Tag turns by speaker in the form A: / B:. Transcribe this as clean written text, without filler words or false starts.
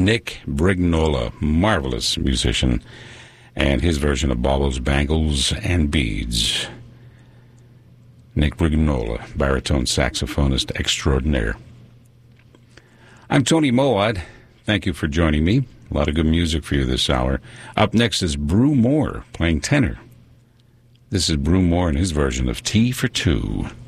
A: Nick Brignola, marvelous musician, and his version of Baubles, Bangles, and Beads. Nick Brignola, baritone saxophonist extraordinaire. I'm Tony Moad. Thank you for joining me. A lot of good music for you this hour. Up next is Brew Moore playing tenor. This is Brew Moore and his version of Tea for Two.